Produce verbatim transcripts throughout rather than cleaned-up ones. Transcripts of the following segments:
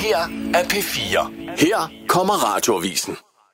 her er P fire. Her kommer Radioavisen.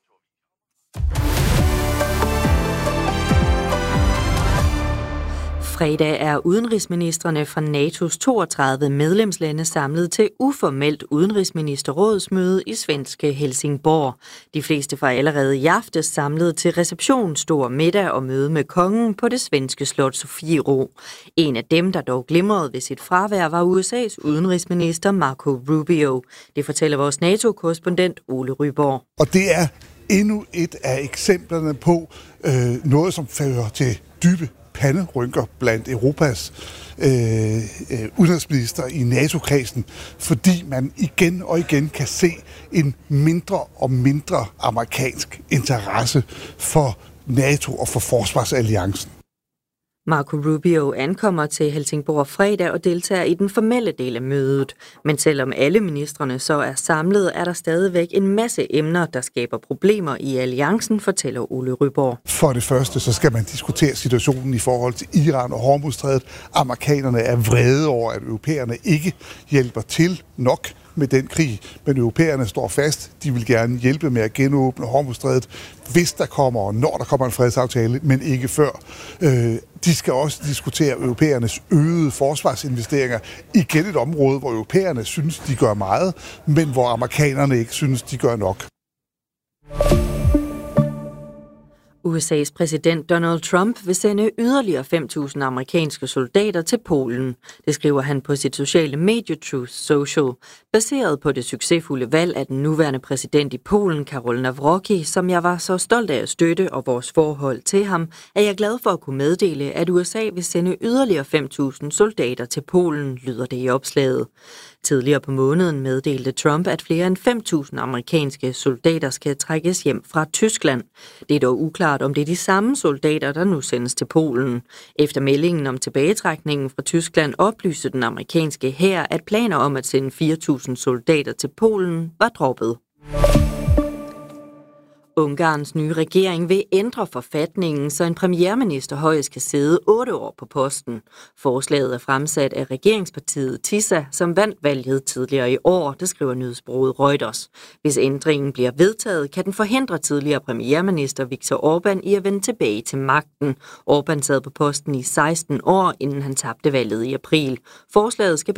Fredag er udenrigsministrene fra NATO's toogtredive medlemslande samlet til uformelt udenrigsministerrådsmøde i svenske Helsingborg. De fleste var allerede i aftes samlet til reception, stor middag og møde med kongen på det svenske slot Sofiero. En af dem, der dog glimrede ved sit fravær, var U S A's udenrigsminister Marco Rubio. Det fortæller vores NATO-korrespondent Ole Ryborg. Og det er endnu et af eksemplerne på øh, noget, som fører til dybe panderynker blandt Europas øh, øh, udenrigsminister i NATO-kredsen, fordi man igen og igen kan se en mindre og mindre amerikansk interesse for NATO og for forsvarsalliancen. Marco Rubio ankommer til Helsingborg fredag og deltager i den formelle del af mødet. Men selvom alle ministrene så er samlet, er der stadigvæk en masse emner, der skaber problemer i alliancen, fortæller Ole Ryborg. For det første, så skal man diskutere situationen i forhold til Iran og Hormuzstrædet. Amerikanerne er vrede over, at europæerne ikke hjælper til nok med den krig, men europæerne står fast. De vil gerne hjælpe med at genåbne Hormuzstrædet, hvis der kommer og når der kommer en fredsaftale, men ikke før. Øh, de skal også diskutere europæernes øgede forsvarsinvesteringer. Igen et område, hvor europæerne synes, de gør meget, men hvor amerikanerne ikke synes, de gør nok. U S A's præsident Donald Trump vil sende yderligere fem tusind amerikanske soldater til Polen. Det skriver han på sit sociale medie Truth Social. Baseret på det succesfulde valg af den nuværende præsident i Polen, Karol Nawrocki, som jeg var så stolt af at støtte og vores forhold til ham, er jeg glad for at kunne meddele, at U S A vil sende yderligere fem tusind soldater til Polen, lyder det i opslaget. Tidligere på måneden meddelte Trump, at flere end fem tusind amerikanske soldater skal trækkes hjem fra Tyskland. Det er dog uklart, om det er de samme soldater, der nu sendes til Polen. Efter meldingen om tilbagetrækningen fra Tyskland oplyste den amerikanske hær, at planer om at sende fire tusind soldater til Polen var droppet. Ungarns nye regering vil ændre forfatningen, så en premierminister højst kan sidde otte år på posten. Forslaget er fremsat af regeringspartiet TISA, som vandt valget tidligere i år, det skriver nyhedsbureauet Reuters. Hvis ændringen bliver vedtaget, kan den forhindre tidligere premierminister Viktor Orbán i at vende tilbage til magten. Orbán sad på posten i seksten år, inden han tabte valget i april. Forslaget skal